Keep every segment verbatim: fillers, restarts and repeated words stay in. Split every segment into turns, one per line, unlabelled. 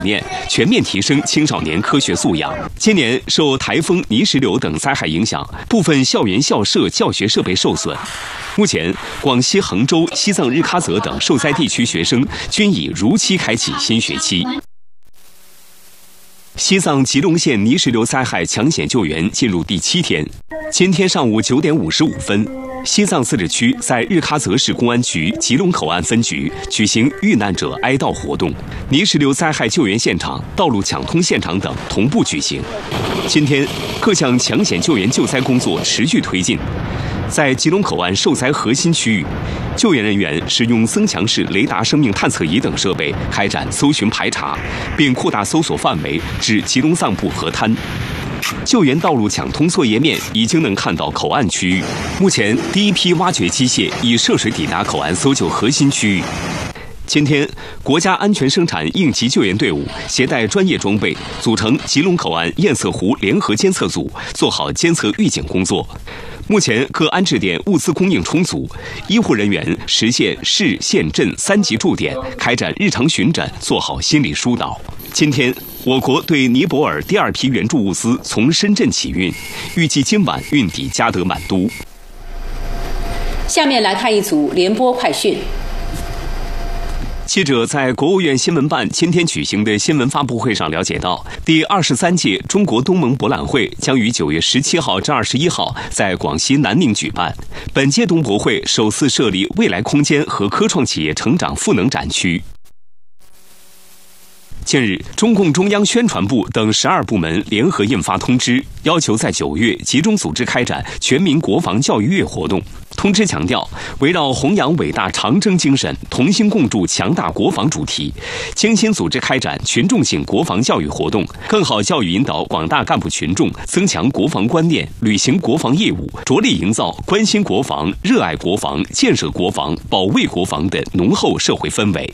念全面提升青少年科学素养。今年受台风、泥石流等灾害影响，部分校园校舍教学设备受损。目前，广西衡州、西藏日喀则等受灾地区学生均已如期开启新学期。西藏吉隆县泥石流灾害抢险救援进入第七天。今天上午九点五十五分，西藏自治区在日喀则市公安局吉隆口岸分局举行遇难者哀悼活动，泥石流灾害救援现场、道路抢通现场等同步举行。今天，各项抢险救援救灾工作持续推进。在吉隆口岸受灾核心区域，救援人员使用增强式雷达生命探测仪等设备开展搜寻排查，并扩大搜索范围至吉隆藏布河滩。救援道路抢通作业面已经能看到口岸区域。目前，第一批挖掘机械已涉水抵达口岸搜救核心区域。今天，国家安全生产应急救援队伍携带专业装备，组成吉隆口岸堰塞湖联合监测组，做好监测预警工作。目前各安置点物资供应充足，医护人员实现市县镇三级驻点，开展日常巡诊，做好心理疏导。今天，我国对尼泊尔第二批援助物资从深圳起运，预计今晚运抵加德满都。
下面来看一组联播快讯。
记者在国务院新闻办今天举行的新闻发布会上了解到，第二十三届中国东盟博览会将于九月十七号至二十一号在广西南宁举办。本届东博会首次设立未来空间和科创企业成长赋能展区。近日，中共中央宣传部等十二部门联合印发通知，要求在九月集中组织开展全民国防教育月活动。通知强调，围绕弘扬伟大长征精神，同心共筑强大国防主题，精心组织开展群众性国防教育活动，更好教育引导广大干部群众增强国防观念，履行国防义务，着力营造关心国防、热爱国防、建设国防、保卫国防的浓厚社会氛围。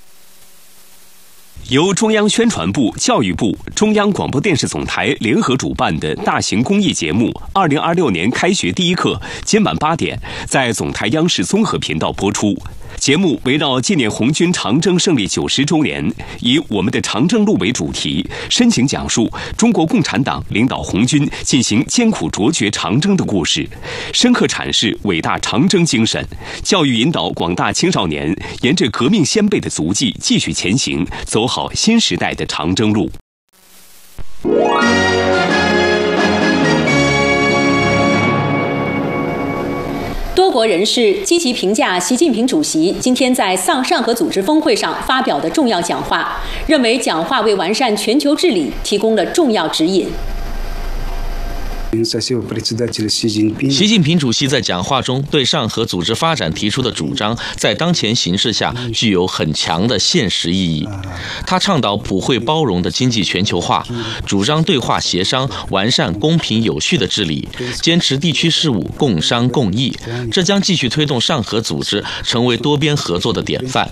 由中央宣传部、教育部、中央广播电视总台联合主办的大型公益节目《二零二六年开学第一课》，今晚八点在总台央视综合频道播出。节目围绕纪念红军长征胜利九十周年，以我们的长征路为主题，深情讲述中国共产党领导红军进行艰苦卓绝长征的故事，深刻阐释伟大长征精神，教育引导广大青少年沿着革命先辈的足迹继续前行，走好新时代的长征路。
多国人士积极评价习近平主席今天在上上合组织峰会上发表的重要讲话，认为讲话为完善全球治理提供了重要指引。
习近平主席在讲话中对上合组织发展提出的主张，在当前形势下具有很强的现实意义。他倡导普惠包容的经济全球化，主张对话协商，完善公平有序的治理，坚持地区事务共商共议，这将继续推动上合组织成为多边合作的典范。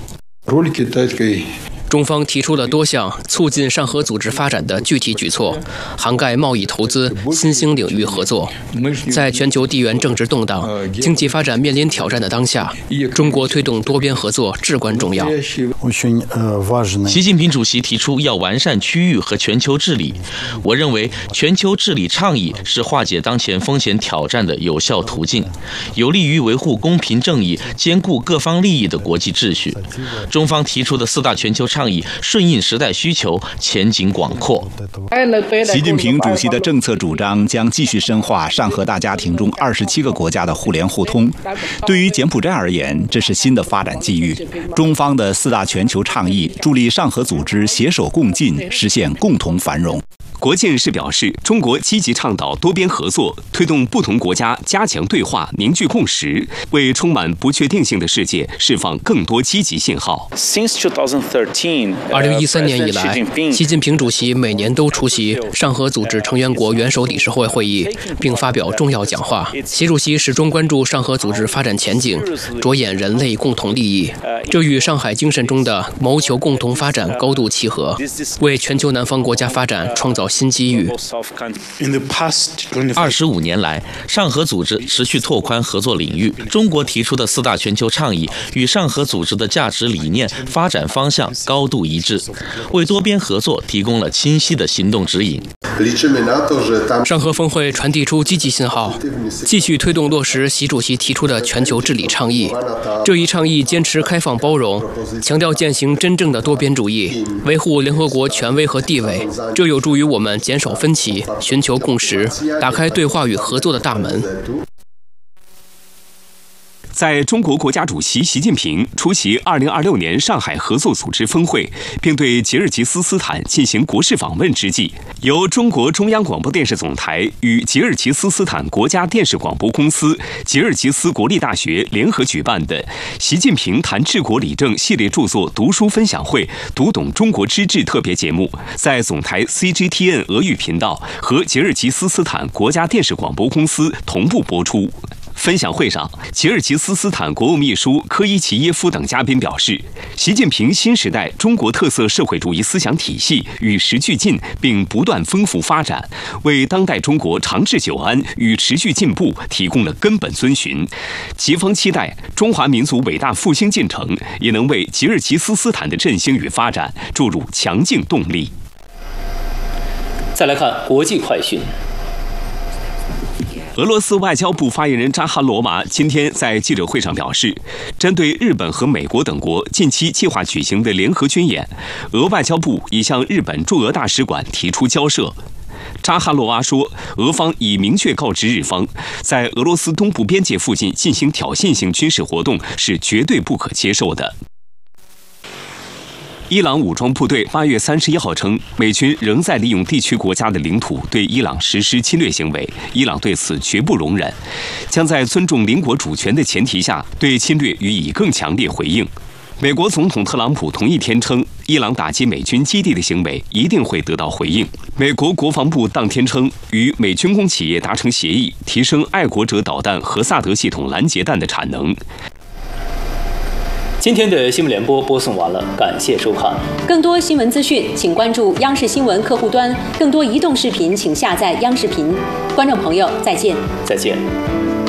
中方提出了多项促进上合组织发展的具体举措，涵盖贸易投资、新兴领域合作。在全球地缘政治动荡、经济发展面临挑战的当下，中国推动多边合作至关重要。
习近平主席提出要完善区域和全球治理，我认为全球治理倡议是化解当前风险挑战的有效途径，有利于维护公平正义、兼顾各方利益的国际秩序。中方提出的四大全球倡议倡议顺应时代需求，前景广阔。
习近平主席的政策主张将继续深化上合大家庭中二十七个国家的互联互通。对于柬埔寨而言，这是新的发展机遇。中方的四大全球倡议助力上合组织携手共进，实现共同繁荣。
国建是表示，中国积极倡导多边合作，推动不同国家加强对话，凝聚共识，为充满不确定性的世界释放更多积极信号。
二零一三年以来，习近平主席每年都出席上合组织成员国元首理事会会议，并发表重要讲话。习主席始终关注上合组织发展前景，着眼人类共同利益，这与上海精神中的谋求共同发展高度契合，为全球南方国家发展创造新机遇。
二十五年来，上合组织持续拓宽合作领域。中国提出的四大全球倡议与上合组织的价值理念、发展方向高度一致，为多边合作提供了清晰的行动指引。
上合峰会传递出积极信号，继续推动落实习主席提出的全球治理倡议。这一倡议坚持开放包容，强调践行真正的多边主义，维护联合国权威和地位。这有助于我们减少分歧，寻求共识，打开对话与合作的大门。
在中国国家主席习近平出席二零二六年上海合作组织峰会，并对吉尔吉斯斯坦进行国事访问之际，由中国中央广播电视总台与吉尔吉斯斯坦国家电视广播公司、吉尔吉斯国立大学联合举办的习近平谈治国理政系列著作读书分享会“读懂中国之治”特别节目，在总台 C G T N 俄语频道和吉尔吉斯斯坦国家电视广播公司同步播出。分享会上，吉尔吉斯斯坦国务秘书科伊齐耶夫等嘉宾表示，习近平新时代中国特色社会主义思想体系与时俱进，并不断丰富发展，为当代中国长治久安与持续进步提供了根本遵循。吉方期待中华民族伟大复兴进程也能为吉尔吉斯斯坦的振兴与发展注入强劲动力。
再来看国际快讯。
俄罗斯外交部发言人扎哈罗娃今天在记者会上表示，针对日本和美国等国近期计划举行的联合军演，俄外交部已向日本驻俄大使馆提出交涉。扎哈罗娃说，俄方已明确告知日方，在俄罗斯东部边界附近进行挑衅性军事活动是绝对不可接受的。伊朗武装部队八月三十一号称，美军仍在利用地区国家的领土对伊朗实施侵略行为，伊朗对此绝不容忍，将在尊重邻国主权的前提下，对侵略予以更强烈回应。美国总统特朗普同一天称，伊朗打击美军基地的行为一定会得到回应。美国国防部当天称，与美军工企业达成协议，提升爱国者导弹和萨德系统拦截弹的产能。
今天的新闻联播播送完了，感谢收看。更多新闻资讯，请关注央视新闻客户端；更多移动视频，请下载央视频。观众朋友，再见。
再见。